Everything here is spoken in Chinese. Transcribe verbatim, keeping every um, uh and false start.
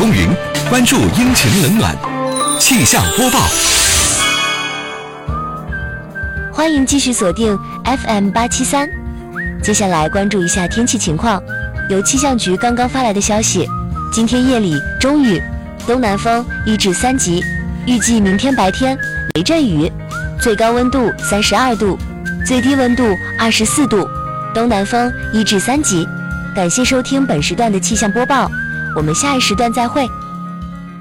风云，关注阴晴冷暖。气象播报， 欢迎继续锁定 F M 八七三。接下来关注一下天气情况。由气象局刚刚发来的消息，今天夜里中雨，东南风一至三级，预计明天白天雷阵雨，最高温度三十二度，最低温度二十四度，东南风一至三级。感谢收听本时段的气象播报，我们下一时段再会。